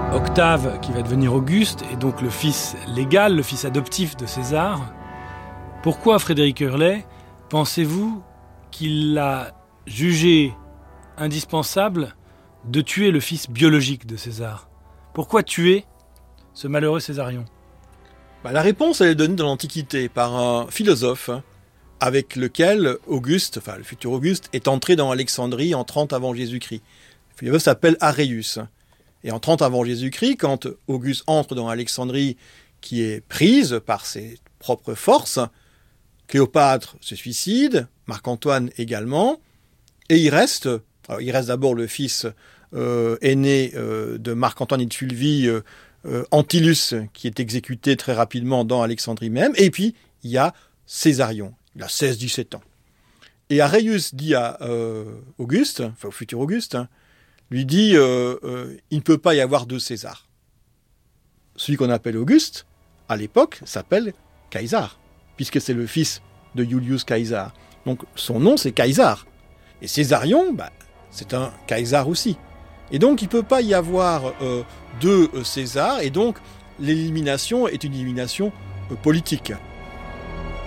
Octave, qui va devenir Auguste, est donc le fils légal, le fils adoptif de César. Pourquoi Frédéric Hurlet, pensez-vous qu'il a jugé indispensable de tuer le fils biologique de César? Pourquoi tuer ce malheureux Césarion? La réponse, elle est donnée dans l'Antiquité par un philosophe avec lequel Auguste, le futur Auguste, est entré dans Alexandrie en 30 avant Jésus-Christ. Le philosophe s'appelle Aréus. Et en 30 avant Jésus-Christ, quand Auguste entre dans Alexandrie, qui est prise par ses propres forces, Cléopâtre se suicide, Marc-Antoine également, et il reste d'abord le fils aîné de Marc-Antoine et de Fulvie, Antyllus, qui est exécuté très rapidement dans Alexandrie même, et puis il y a Césarion, il a 16-17 ans. Et Aréus dit à Auguste, au futur Auguste, lui dit il ne peut pas y avoir deux Césars. Celui qu'on appelle Auguste, à l'époque, s'appelle Caesar, puisque c'est le fils de Julius Caesar. Donc son nom, c'est Caesar. Et Césarion, c'est un Caesar aussi. Et donc il ne peut pas y avoir deux Césars, et donc l'élimination est une élimination politique.